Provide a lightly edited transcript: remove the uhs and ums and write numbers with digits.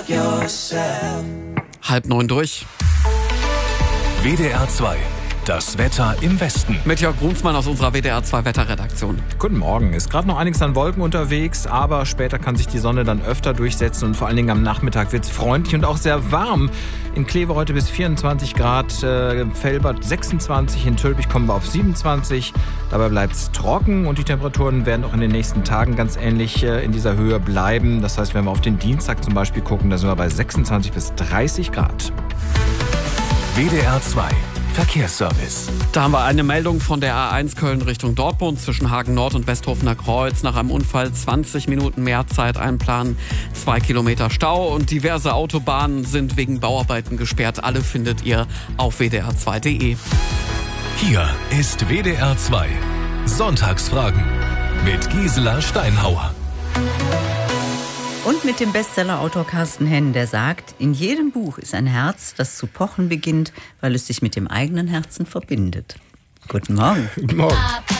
8:30 durch. WDR 2. Das Wetter im Westen. Mit Jörg Brunsmann aus unserer WDR 2 Wetterredaktion. Guten Morgen. Ist gerade noch einiges an Wolken unterwegs, aber später kann sich die Sonne dann öfter durchsetzen und vor allen Dingen am Nachmittag wird es freundlich und auch sehr warm. In Kleve heute bis 24 Grad, Velbert 26, in Tülpich kommen wir auf 27. Dabei bleibt es trocken und die Temperaturen werden auch in den nächsten Tagen ganz ähnlich in dieser Höhe bleiben. Das heißt, wenn wir auf den Dienstag zum Beispiel gucken, da sind wir bei 26 bis 30 Grad. WDR 2. Verkehrsservice. Da haben wir eine Meldung von der A1 Köln Richtung Dortmund zwischen Hagen Nord und Westhofener Kreuz. Nach einem Unfall 20 Minuten mehr Zeit einplanen, 2 Kilometer Stau und diverse Autobahnen sind wegen Bauarbeiten gesperrt. Alle findet ihr auf wdr2.de. Hier ist WDR 2. Sonntagsfragen mit Gisela Steinhauer. Und mit dem Bestsellerautor Carsten Henn, der sagt, in jedem Buch ist ein Herz, das zu pochen beginnt, weil es sich mit dem eigenen Herzen verbindet. Guten Morgen. Guten Morgen.